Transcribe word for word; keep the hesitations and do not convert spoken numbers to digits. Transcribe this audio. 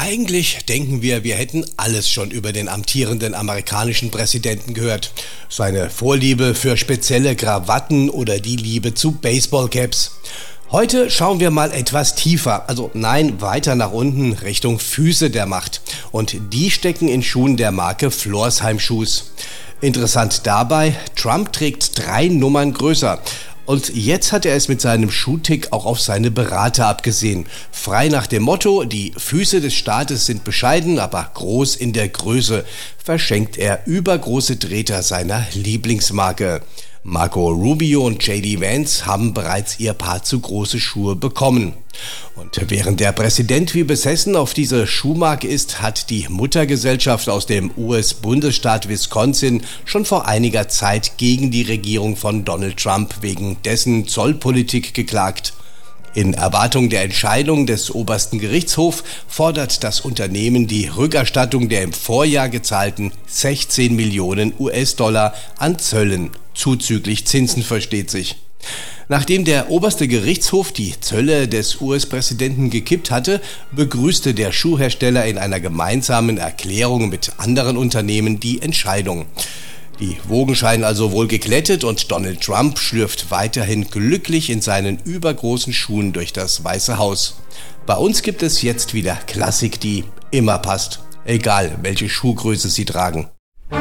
Eigentlich denken wir, wir hätten alles schon über den amtierenden amerikanischen Präsidenten gehört. Seine Vorliebe für spezielle Krawatten oder die Liebe zu Baseballcaps. Heute schauen wir mal etwas tiefer, also nein, weiter nach unten Richtung Füße der Macht. Und die stecken in Schuhen der Marke Florsheim Shoes. Interessant dabei, Trump trägt drei Nummern größer. Und jetzt hat er es mit seinem Schuhtick auch auf seine Berater abgesehen. Frei nach dem Motto, die Füße des Staates sind bescheiden, aber groß in der Größe, verschenkt er übergroße Treter seiner Lieblingsmarke. Marco Rubio und J D Vance haben bereits ihr Paar zu große Schuhe bekommen. Und während der Präsident wie besessen auf diese Schuhmarke ist, hat die Muttergesellschaft aus dem U S-Bundesstaat Wisconsin schon vor einiger Zeit gegen die Regierung von Donald Trump wegen dessen Zollpolitik geklagt. In Erwartung der Entscheidung des obersten Gerichtshofs fordert das Unternehmen die Rückerstattung der im Vorjahr gezahlten sechzehn Millionen U S-Dollar an Zöllen, zuzüglich Zinsen versteht sich. Nachdem der oberste Gerichtshof die Zölle des U S-Präsidenten gekippt hatte, begrüßte der Schuhhersteller in einer gemeinsamen Erklärung mit anderen Unternehmen die Entscheidung. Die Wogen scheinen also wohl geglättet und Donald Trump schlürft weiterhin glücklich in seinen übergroßen Schuhen durch das Weiße Haus. Bei uns gibt es jetzt wieder Klassik, die immer passt, egal welche Schuhgröße Sie tragen.